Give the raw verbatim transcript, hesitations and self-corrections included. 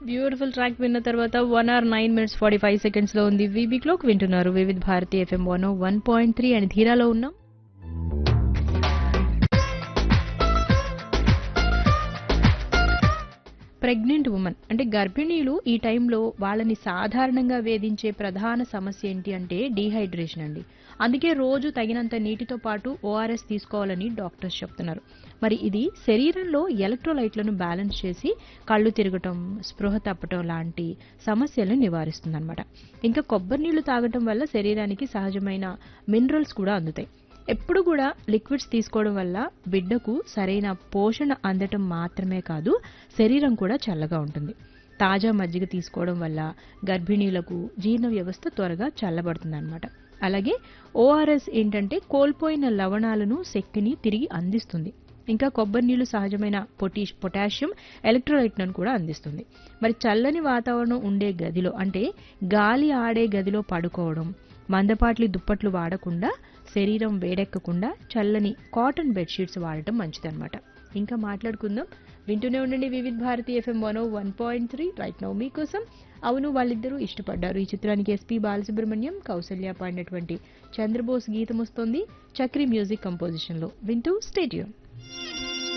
Beautiful track విన్న తర్వాత one hour nine minutes forty five seconds లో ఉంది వీబీ క్లోక్ వింటున్నారు Vividh Bharati FM one one point three అని ధీరాలో ఉన్నాం. ప్రెగ్నెంట్ ఉమెన్ అంటే గర్భిణీలు ఈ టైంలో వాళ్ళని సాధారణంగా వేధించే ప్రధాన సమస్య ఏంటి అంటే డీహైడ్రేషన్ అండి. అందుకే రోజు తగినంత నీటితో పాటు ఓఆర్ఎస్ తీసుకోవాలని డాక్టర్స్ చెప్తున్నారు. మరి ఇది శరీరంలో ఎలక్ట్రోలైట్లను బ్యాలెన్స్ చేసి కళ్ళు తిరగటం, స్పృహ తప్పటం లాంటి సమస్యలను నివారిస్తుందన్నమాట. ఇంకా కొబ్బరి నీళ్లు తాగటం వల్ల శరీరానికి సహజమైన మినరల్స్ కూడా అందుతాయి. ఎప్పుడు కూడా లిక్విడ్స్ తీసుకోవడం వల్ల బిడ్డకు సరైన పోషణ అందటం మాత్రమే కాదు, శరీరం కూడా చల్లగా ఉంటుంది. తాజా మజ్జిగ తీసుకోవడం వల్ల గర్భిణీలకు జీర్ణ వ్యవస్థ త్వరగా చల్లబడుతుందన్నమాట. అలాగే ఓఆర్ఎస్ ఏంటంటే కోల్పోయిన లవణాలను, శక్తిని తిరిగి అందిస్తుంది. ఇంకా కొబ్బరి నీళ్లు సహజమైన పొటాష్ పొటాషియం ఎలక్ట్రోలైట్లను కూడా అందిస్తుంది. మరి చల్లని వాతావరణం ఉండే గదిలో అంటే గాలి ఆడే గదిలో పడుకోవడం, మందపాట్లి దుప్పట్లు వాడకుండా, శరీరం వేడెక్కకుండా చల్లని కాటన్ బెడ్షీట్స్ వాడటం మంచిదన్నమాట. ఇంకా మాట్లాడుకుందాం, వింటూనే ఉండండి Vividh Bharati FM one one point three. Right now మీకోసం అవును వాళ్ళిద్దరూ ఇష్టపడ్డారు ఈ చిత్రానికి ఎస్పీ బాలసుబ్రహ్మణ్యం, కౌసల్య పాడినటువంటి చంద్రబోస్ గీతం వస్తోంది చక్రి మ్యూజిక్ కంపోజిషన్ లో. వింటూ స్టేడియం.